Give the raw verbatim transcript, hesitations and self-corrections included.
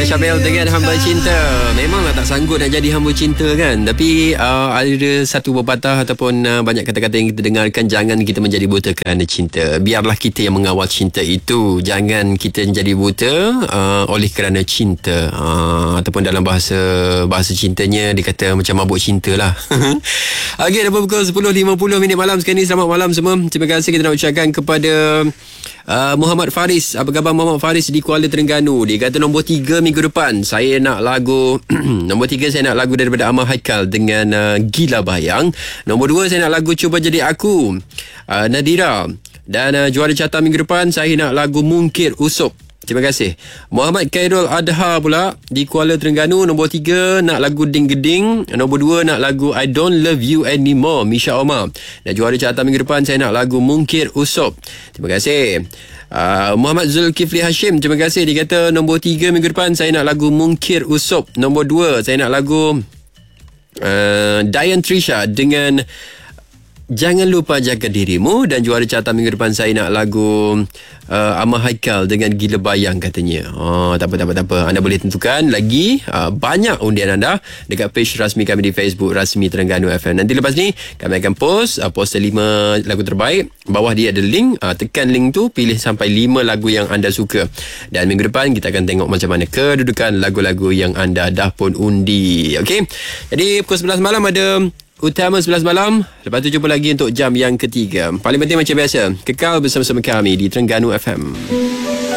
Syamil dengan Hamba Cinta. Memanglah tak sanggup nak jadi hamba cinta kan. Tapi uh, ada satu pepatah ataupun uh, banyak kata-kata yang kita dengarkan. Jangan kita menjadi buta kerana cinta. Biarlah kita yang mengawal cinta itu. Jangan kita menjadi buta uh, oleh kerana cinta. uh, Ataupun dalam bahasa Bahasa cintanya dikata macam mabuk cinta lah. Okey, dah pukul sepuluh lima puluh minit malam sekarang ni. Selamat malam semua. Terima kasih kita nak ucapkan kepada uh, Muhammad Faris. Apa khabar Muhammad Faris di Kuala Terengganu? Dia kata nombor tiga minggu depan saya nak lagu nombor tiga saya nak lagu daripada Ahmad Haikal dengan uh, Gila Bayang. Nombor dua saya nak lagu Cuba Jadi Aku, uh, Nadira. Dan uh, juara carta minggu depan saya nak lagu Mungkir Usop. Terima kasih. Muhammad Khairul Adha pula di Kuala Terengganu. Nombor tiga nak lagu Ding Geding. Nombor dua nak lagu I Don't Love You Anymore, Misha Omar. Dan juara carta minggu depan saya nak lagu Mungkir Usop. Terima kasih. Uh, Muhammad Zulkifli Hashim, terima kasih. Dia kata nombor tiga minggu depan saya nak lagu Mungkir Usop. Nombor dua saya nak lagu uh, Diane Trisha dengan Jangan Lupa Jaga Dirimu. Dan juara carta minggu depan saya nak lagu uh, Ahmad Haikal dengan Gila Bayang katanya. Oh, tak apa, tak apa, tak apa. Anda boleh tentukan lagi uh, banyak undian anda dekat page rasmi kami di Facebook Rasmi Terengganu F M. Nanti lepas ni kami akan post uh, poster lima lagu terbaik. Bawah dia ada link. Uh, tekan link tu, pilih sampai lima lagu yang anda suka. Dan minggu depan kita akan tengok macam mana kedudukan lagu-lagu yang anda dah pun undi. Okey. Jadi pukul sebelas malam ada Utama sebelas malam. Lepas tu jumpa lagi untuk jam yang ketiga. Paling penting macam biasa, kekal bersama-sama kami di Terengganu F M.